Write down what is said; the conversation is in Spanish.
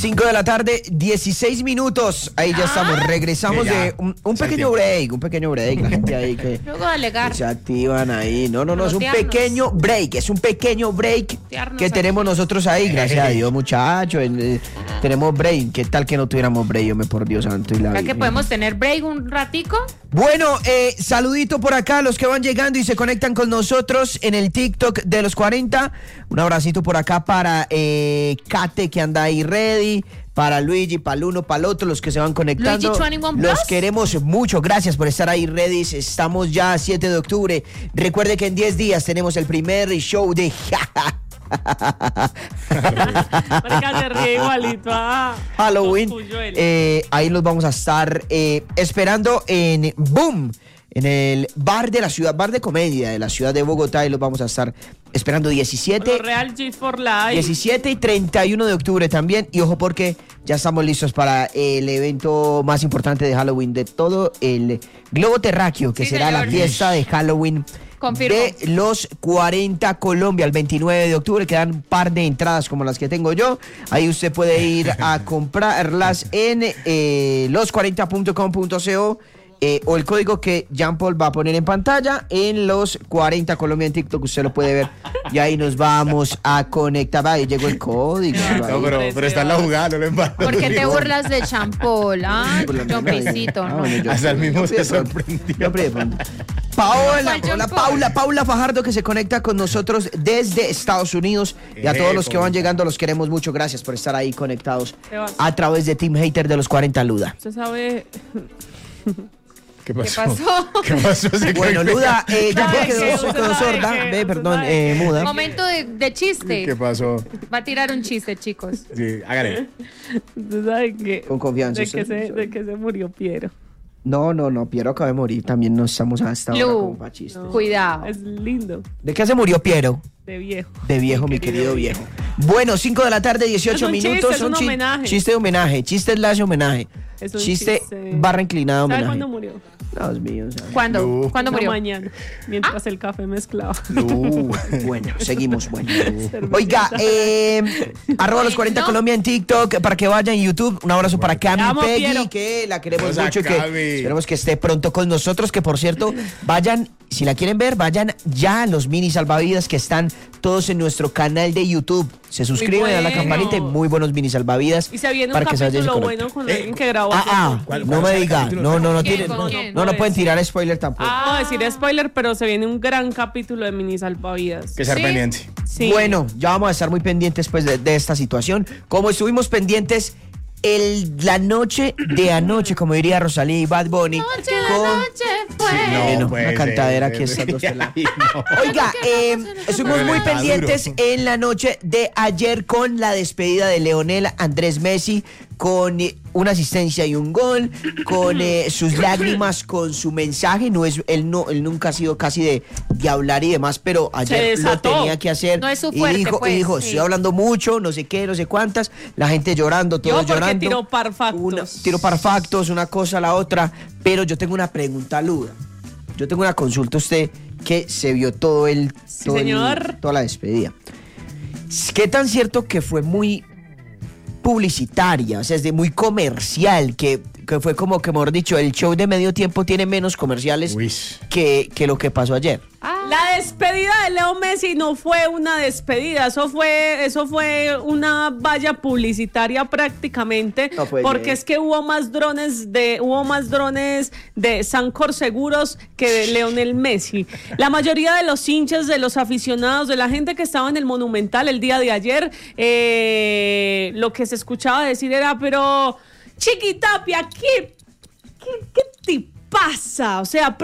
5 de la tarde, 16 minutos. Ahí ya estamos. Regresamos de un pequeño break. La gente ahí que luego de alegar. se activan ahí. No, es un pequeño break. Es un pequeño break que tenemos nosotros ahí. Gracias a Dios, muchachos. Tenemos break. ¿Qué tal que no tuviéramos break? Hombre, por Dios santo. ¿Será que podemos tener break un ratico? Bueno, saludito por acá, los que van llegando y se conectan con nosotros en el TikTok de los 40. Un abracito por acá para Kate, que anda ahí ready, para Luigi, para el uno, para el otro, los que se van conectando. Luigi 21 Plus. Los queremos mucho, gracias por estar ahí ready. Estamos ya 7 de octubre. Recuerde que en 10 días tenemos el primer show de Marica, se ríe igualito a Halloween. Ahí los vamos a estar esperando en Boom, en el bar de la ciudad, bar de comedia de la ciudad de Bogotá. Y los vamos a estar esperando 17 Real G for Life. 17 y 31 de octubre también. Y ojo, porque ya estamos listos para el evento más importante de Halloween de todo el globo terráqueo, que será la fiesta de Halloween. Confirmo. De los 40 Colombia, el 29 de octubre. Quedan un par de entradas como las que tengo yo. Ahí usted puede ir a comprarlas en los40.com.co o el código que Jean Paul va a poner en pantalla en los 40 Colombia en TikTok. Usted lo puede ver y ahí nos vamos a conectar. Ahí llegó el código. No, pero está en la jugada, no le embargo. ¿Por qué te burlas de Jean Paul? Ah, John Pisito, ¿no? Hasta el mismo se sorprendió. Paula Fajardo, que se conecta con nosotros desde Estados Unidos. Y a todos los que van llegando los queremos mucho. Gracias por estar ahí conectados a través de Team Hater de los 40 Luda. Usted sabe... ¿Qué pasó? ¿Qué pasó? Bueno, Luda, ya quedó sorda. Perdón, muda. Momento de chiste. ¿Qué pasó? Va a tirar un chiste, chicos. Sí, hágale. Usted sabe que... Con confianza. De que se murió Piero. No, Piero acaba de morir. También no estamos hasta ahora Lu, como para chistes. No, cuidado. Es lindo. ¿De qué se murió Piero? De viejo. De viejo, mi querido viejo. Bueno, 5 de la tarde, 18 minutos. Es un homenaje. Chiste de homenaje. Chiste slash homenaje. Es un Chiste barra inclinada ¿Sabe homenaje. cuándo murió? Dios mío. ¿Sabes? ¿Cuándo? ¿Cuándo murió? Mañana, mientras el café mezclaba. Bueno, seguimos. Oiga, arroba los 40 Colombia en TikTok para que vayan en YouTube. Un abrazo para Cami Peggy, Piero. que la queremos Hola, mucho y que Cami. esperemos que esté pronto con nosotros. Que por cierto, vayan, si la quieren ver, vayan ya a los mini salvavidas que están todos en nuestro canal de YouTube. Se suscriben a la campanita y muy buenos mini salvavidas. Y se viene un para que se vayan capítulo conectando. bueno con alguien que grabó. No me diga, no ¿Quién? tiren, ¿Con quién? no pueden tirar spoiler tampoco. No decir spoiler, pero se viene un gran capítulo de mini salvavidas. Que ser ¿Sí? pendiente. Sí. Bueno, ya vamos a estar muy pendientes pues de esta situación. Como estuvimos pendientes la noche de anoche, como diría Rosalía y Bad Bunny. Noche de noche fue. Bueno, puede una cantadera ser. que está dos peladas. Ay, no. Oiga, estuvimos muy Está pendientes duro. en la noche de ayer con la despedida de Leonel Andrés Messi, con una asistencia y un gol, con sus lágrimas, con su mensaje. Él nunca ha sido casi de hablar y demás, pero ayer lo desató. tenía que hacer. No es su fuerte, y dijo, pues, estoy hablando mucho, no sé qué, no sé cuántas, la gente llorando, todos porque llorando. tiró parfactos. Tiro parfactos, una cosa, la otra. Pero yo tengo una pregunta, Luda. Yo tengo una consulta a usted que se vio señor. toda la despedida. ¿Qué tan cierto que fue muy publicitaria, o sea, es de muy comercial, que fue como que, mejor dicho, el show de medio tiempo tiene menos comerciales Uy. que lo que pasó ayer? La despedida de Leo Messi no fue una despedida, eso fue una valla publicitaria prácticamente, No puede porque ser. es que hubo más drones de Sancor Seguros que de Leonel Messi. La mayoría de los hinchas, de los aficionados, de la gente que estaba en el Monumental el día de ayer, lo que se escuchaba decir era, pero Chiquitapia, ¿qué te pasa? O sea,